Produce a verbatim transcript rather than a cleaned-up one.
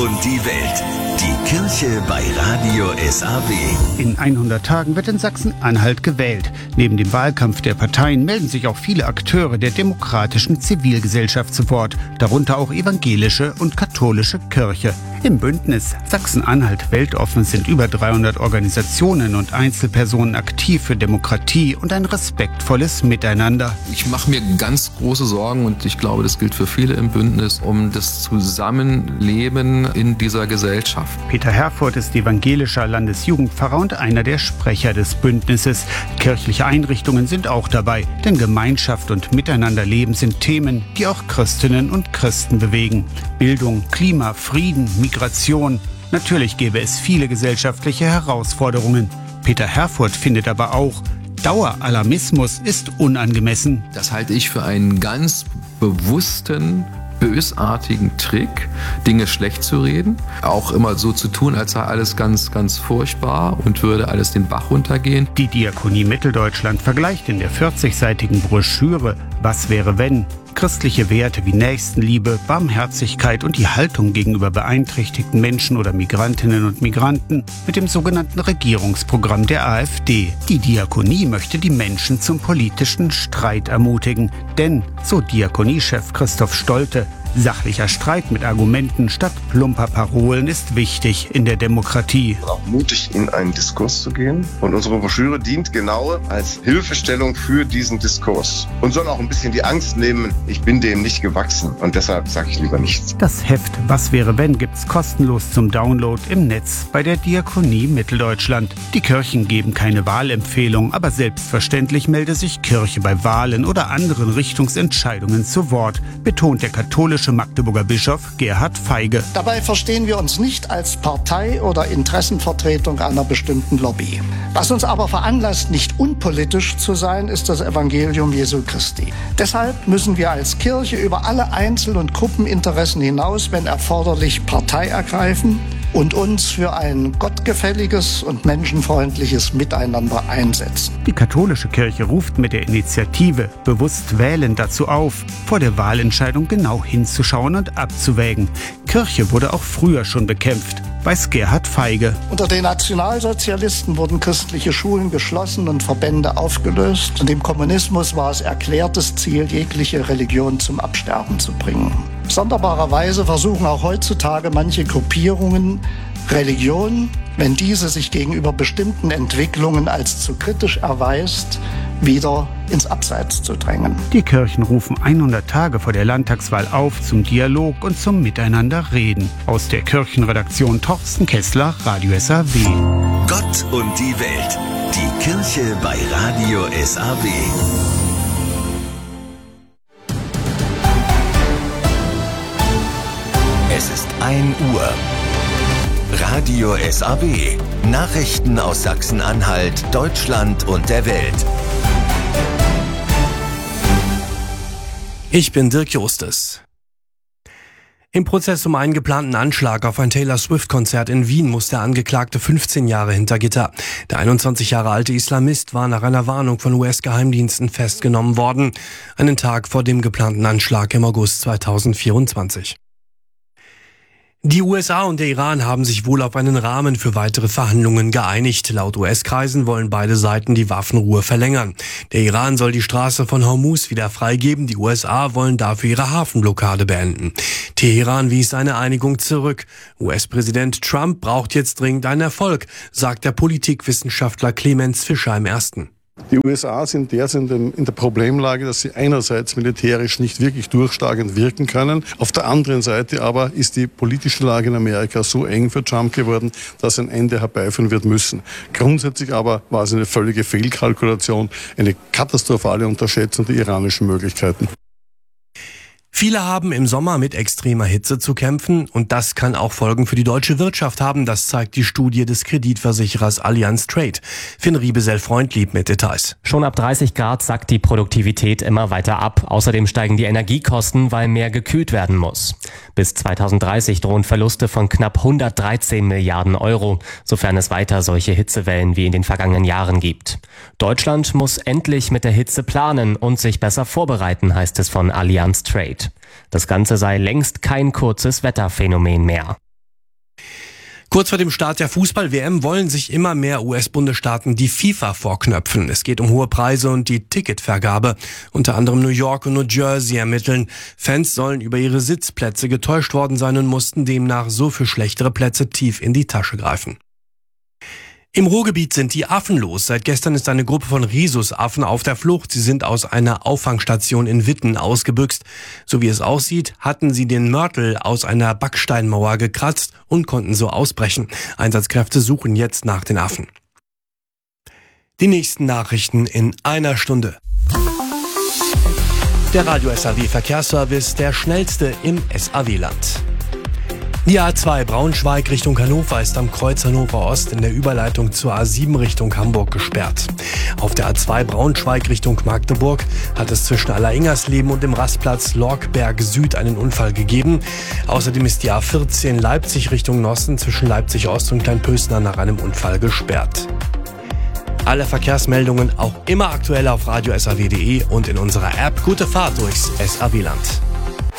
und die Welt. Die Kirche bei Radio S A W. In hundert Tagen wird in Sachsen-Anhalt gewählt. Neben dem Wahlkampf der Parteien melden sich auch viele Akteure der demokratischen Zivilgesellschaft zu Wort, darunter auch evangelische und katholische Kirche. Im Bündnis Sachsen-Anhalt weltoffen sind über dreihundert Organisationen und Einzelpersonen aktiv für Demokratie und ein respektvolles Miteinander. Ich mache mir ganz große Sorgen, und ich glaube, das gilt für viele im Bündnis, um das Zusammenleben in dieser Gesellschaft. Peter Herfurth ist evangelischer Landesjugendpfarrer und einer der Sprecher des Bündnisses. Kirchliche Einrichtungen sind auch dabei, denn Gemeinschaft und Miteinanderleben sind Themen, die auch Christinnen und Christen bewegen. Bildung, Klima, Frieden, Migration. Natürlich gäbe es viele gesellschaftliche Herausforderungen. Peter Herfurth findet aber auch, Daueralarmismus ist unangemessen. Das halte ich für einen ganz bewussten, bösartigen Trick, Dinge schlecht zu reden, auch immer so zu tun, als sei alles ganz, ganz furchtbar und würde alles den Bach runtergehen. Die Diakonie Mitteldeutschland vergleicht in der vierzigseitigen Broschüre "Was wäre wenn?" christliche Werte wie Nächstenliebe, Barmherzigkeit und die Haltung gegenüber beeinträchtigten Menschen oder Migrantinnen und Migranten mit dem sogenannten Regierungsprogramm der AfD. Die Diakonie möchte die Menschen zum politischen Streit ermutigen. Denn, so Diakoniechef Christoph Stolte, sachlicher Streit mit Argumenten statt plumper Parolen ist wichtig in der Demokratie. Auch mutig in einen Diskurs zu gehen. Und unsere Broschüre dient genau als Hilfestellung für diesen Diskurs. Und soll auch ein bisschen die Angst nehmen, ich bin dem nicht gewachsen. Und deshalb sage ich lieber nichts. Das Heft "Was wäre wenn" gibt's kostenlos zum Download im Netz bei der Diakonie Mitteldeutschland. Die Kirchen geben keine Wahlempfehlung, aber selbstverständlich melde sich Kirche bei Wahlen oder anderen Richtungsentscheidungen zu Wort, betont der katholische Magdeburger Bischof Gerhard Feige. Dabei verstehen wir uns nicht als Partei oder Interessenvertretung einer bestimmten Lobby. Was uns aber veranlasst, nicht unpolitisch zu sein, ist das Evangelium Jesu Christi. Deshalb müssen wir als Kirche über alle Einzel- und Gruppeninteressen hinaus, wenn erforderlich, Partei ergreifen und uns für ein gottgefälliges und menschenfreundliches Miteinander einsetzen. Die katholische Kirche ruft mit der Initiative "Bewusst wählen" dazu auf, vor der Wahlentscheidung genau hinzuschauen und abzuwägen. Kirche wurde auch früher schon bekämpft, weiß Gerhard Feige. Unter den Nationalsozialisten wurden christliche Schulen geschlossen und Verbände aufgelöst. Und im Kommunismus war es erklärtes Ziel, jegliche Religion zum Absterben zu bringen. Sonderbarerweise versuchen auch heutzutage manche Gruppierungen, Religion, wenn diese sich gegenüber bestimmten Entwicklungen als zu kritisch erweist, wieder ins Abseits zu drängen. Die Kirchen rufen hundert Tage vor der Landtagswahl auf zum Dialog und zum Miteinanderreden. Aus der Kirchenredaktion Torsten Kessler, Radio S A W. Gott und die Welt. Die Kirche bei Radio S A W. Es ist ein Uhr. Radio S A W. Nachrichten aus Sachsen-Anhalt, Deutschland und der Welt. Ich bin Dirk Justus. Im Prozess um einen geplanten Anschlag auf ein Taylor Swift-Konzert in Wien muss der Angeklagte fünfzehn Jahre hinter Gitter. Der einundzwanzig Jahre alte Islamist war nach einer Warnung von U S-Geheimdiensten festgenommen worden, einen Tag vor dem geplanten Anschlag im August zweitausendvierundzwanzig. Die U S A und der Iran haben sich wohl auf einen Rahmen für weitere Verhandlungen geeinigt. Laut U S-Kreisen wollen beide Seiten die Waffenruhe verlängern. Der Iran soll die Straße von Hormuz wieder freigeben, die U S A wollen dafür ihre Hafenblockade beenden. Teheran wies seine Einigung zurück. U S-Präsident Trump braucht jetzt dringend einen Erfolg, sagt der Politikwissenschaftler Clemens Fischer im Ersten. Die U S A sind derzeit in der Problemlage, dass sie einerseits militärisch nicht wirklich durchschlagend wirken können. Auf der anderen Seite aber ist die politische Lage in Amerika so eng für Trump geworden, dass ein Ende herbeiführen wird müssen. Grundsätzlich aber war es eine völlige Fehlkalkulation, eine katastrophale Unterschätzung der iranischen Möglichkeiten. Viele haben im Sommer mit extremer Hitze zu kämpfen und das kann auch Folgen für die deutsche Wirtschaft haben. Das zeigt die Studie des Kreditversicherers Allianz Trade. Finn Riebesell-Freundlieb mit Details. Schon ab dreißig Grad sackt die Produktivität immer weiter ab. Außerdem steigen die Energiekosten, weil mehr gekühlt werden muss. Bis zweitausenddreißig drohen Verluste von knapp hundertdreizehn Milliarden Euro, sofern es weiter solche Hitzewellen wie in den vergangenen Jahren gibt. Deutschland muss endlich mit der Hitze planen und sich besser vorbereiten, heißt es von Allianz Trade. Das Ganze sei längst kein kurzes Wetterphänomen mehr. Kurz vor dem Start der Fußball-W M wollen sich immer mehr U S-Bundesstaaten die FIFA vorknöpfen. Es geht um hohe Preise und die Ticketvergabe. Unter anderem New York und New Jersey ermitteln. Fans sollen über ihre Sitzplätze getäuscht worden sein und mussten demnach so für schlechtere Plätze tief in die Tasche greifen. Im Ruhrgebiet sind die Affen los. Seit gestern ist eine Gruppe von Rhesusaffen auf der Flucht. Sie sind aus einer Auffangstation in Witten ausgebüxt. So wie es aussieht, hatten sie den Mörtel aus einer Backsteinmauer gekratzt und konnten so ausbrechen. Einsatzkräfte suchen jetzt nach den Affen. Die nächsten Nachrichten in einer Stunde. Der Radio S A W Verkehrsservice, der schnellste im S A W-Land. Die A zwei Braunschweig Richtung Hannover ist am Kreuz Hannover Ost in der Überleitung zur A sieben Richtung Hamburg gesperrt. Auf der A zwei Braunschweig Richtung Magdeburg hat es zwischen Alleringers-Leben und dem Rastplatz Lorkberg Süd einen Unfall gegeben. Außerdem ist die A vierzehn Leipzig Richtung Nossen zwischen Leipzig Ost und Kleinpösner nach einem Unfall gesperrt. Alle Verkehrsmeldungen auch immer aktuell auf radio s a w punkt d e und in unserer App. Gute Fahrt durchs S A W-Land.